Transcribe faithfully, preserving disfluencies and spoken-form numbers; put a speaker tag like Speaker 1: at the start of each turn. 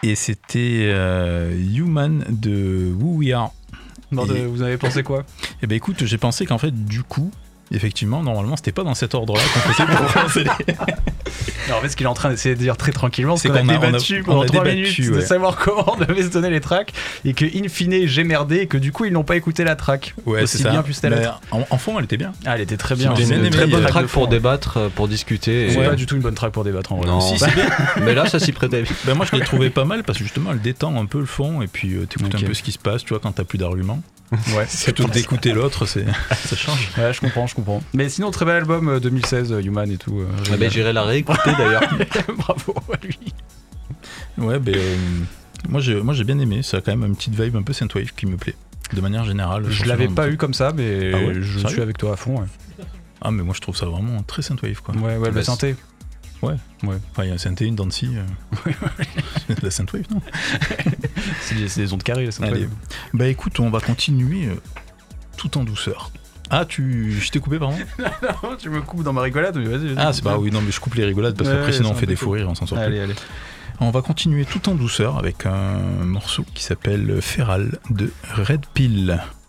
Speaker 1: Et c'était euh, Human de Who We Are.
Speaker 2: Non, de,
Speaker 1: Et...
Speaker 2: vous avez pensé quoi?
Speaker 1: Eh ben écoute, j'ai pensé qu'en fait, du coup, effectivement, normalement, c'était pas dans cet ordre-là qu'on faisait pour lancer les...
Speaker 2: Alors, en fait, ce qu'il est en train d'essayer de dire très tranquillement, c'est
Speaker 1: C'est
Speaker 2: qu'on a
Speaker 1: qu'on a-
Speaker 2: débattu
Speaker 1: on a-
Speaker 2: pendant
Speaker 1: on a
Speaker 2: trois
Speaker 1: débattu,
Speaker 2: minutes
Speaker 1: ouais.
Speaker 2: de savoir comment on devait se donner les tracks et que, in fine, j'ai merdé et que du coup, ils n'ont pas écouté la track.
Speaker 1: Ouais,
Speaker 2: Aussi
Speaker 1: c'est ça.
Speaker 2: bien puisse-elle
Speaker 1: Mais
Speaker 2: être.
Speaker 1: en, en fond, elle était bien.
Speaker 2: Ah, elle était très bien.
Speaker 1: J'ai
Speaker 3: C'était
Speaker 1: bien
Speaker 3: une
Speaker 1: aimé,
Speaker 3: très bonne
Speaker 1: euh,
Speaker 3: track
Speaker 2: de
Speaker 3: pour
Speaker 2: fond.
Speaker 3: débattre, euh, pour discuter.
Speaker 2: C'est
Speaker 3: et-
Speaker 2: pas du tout une bonne track pour débattre en vrai.
Speaker 3: Non,
Speaker 1: Si,
Speaker 3: bah-
Speaker 1: c'est bien.
Speaker 3: mais là, ça s'y prêtait.
Speaker 1: Ben moi, je l'ai trouvé pas mal parce que justement, elle détend un peu le fond et puis euh, t'écoutes
Speaker 2: Ok.
Speaker 1: un peu ce qui se passe, tu vois, quand t'as plus d'arguments.
Speaker 2: Ouais,
Speaker 1: Plutôt que d'écouter l'autre, c'est... ça change.
Speaker 2: Ouais, je comprends, je comprends. Mais sinon, très bel album euh, deux mille seize, euh, Human et tout. euh,
Speaker 3: Ah
Speaker 2: génial.
Speaker 3: bah, j'irai la réécouter d'ailleurs.
Speaker 2: Bravo à lui.
Speaker 1: Ouais, ben euh, moi, j'ai, moi j'ai bien aimé. Ça a quand même une petite vibe un peu synthwave qui me plaît. De manière générale.
Speaker 2: Je
Speaker 1: chanson
Speaker 2: l'avais
Speaker 1: un
Speaker 2: pas
Speaker 1: peu-
Speaker 2: eu comme ça, mais
Speaker 1: Ah ouais,
Speaker 2: je
Speaker 1: sérieux
Speaker 2: suis avec toi à fond. Ouais,
Speaker 1: Ah, mais moi je trouve ça vraiment très synthwave quoi.
Speaker 2: ouais, ouais le
Speaker 3: Bah,
Speaker 2: synthé.
Speaker 1: Ouais.
Speaker 2: Ouais.
Speaker 1: Enfin, il y a un synthé, une Dancy. Euh... c'est de la synthwave, non?
Speaker 2: C'est des, c'est des ondes carrées, le synthé.
Speaker 1: Allez. Bah écoute, on va continuer euh, tout en douceur. Ah, tu. Je t'ai coupé, pardon?
Speaker 2: Non, tu me coupes dans ma rigolade, mais vas-y. vas-y.
Speaker 1: Ah, c'est pas. Oui, non, mais je coupe les rigolades parce
Speaker 2: Ouais,
Speaker 1: qu'après
Speaker 2: ouais,
Speaker 1: sinon on
Speaker 2: c'est
Speaker 1: fait
Speaker 2: un
Speaker 1: des
Speaker 2: peu
Speaker 1: fous
Speaker 2: cool.
Speaker 1: rires, on s'en sort plus.
Speaker 2: Allez, allez.
Speaker 1: On va continuer tout en douceur avec un morceau qui s'appelle Feral de Red Pill.